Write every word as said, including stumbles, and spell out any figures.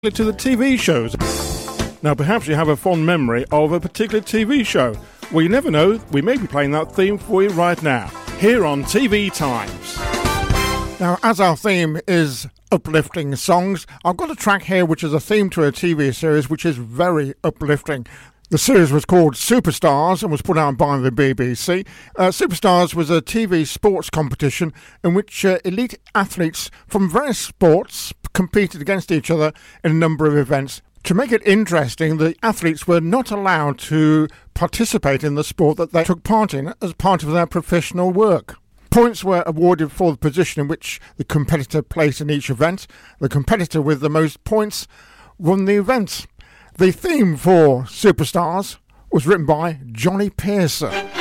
to the T V shows. Now, perhaps you have a fond memory of a particular T V show. Well, you never know, we may be playing that theme for you right now, here on T V Times. Now, as our theme is uplifting songs, I've got a track here which is a theme to a T V series which is very uplifting. The series was called Superstars and was put out by the B B C. Uh, Superstars was a T V sports competition in which uh, elite athletes from various sports competed against each other in a number of events. To make it interesting, the athletes were not allowed to participate in the sport that they took part in as part of their professional work. Points were awarded for the position in which the competitor placed in each event. The competitor with the most points won the event. The theme for Superstars was written by Johnny Pearson.